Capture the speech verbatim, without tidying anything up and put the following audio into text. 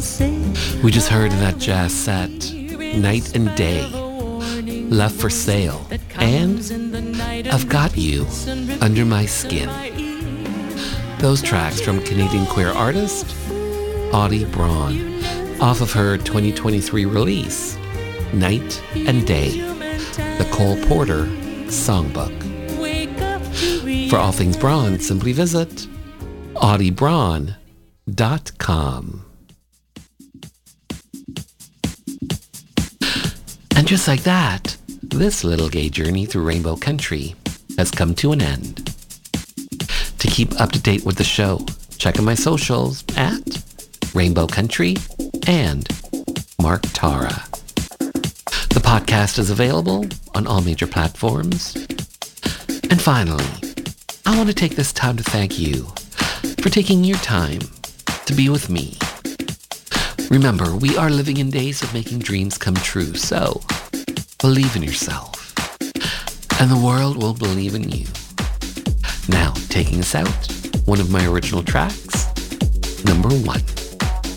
We just heard in that jazz set, Night and Day, Love for Sale, and I've Got You Under My Skin. Those tracks from Canadian queer artist Audie Braun, off of her twenty twenty-three release, Night and Day, the Cole Porter Songbook. For all things Braun, simply visit audie braun dot com. And just like that, this little gay journey through Rainbow Country has come to an end. To keep up to date with the show, check out my socials at Rainbow Country and Mark Tara. The podcast is available on all major platforms. And finally, I want to take this time to thank you for taking your time to be with me. Remember, we are living in days of making dreams come true, so believe in yourself, and the world will believe in you. Now, taking us out, one of my original tracks, number one.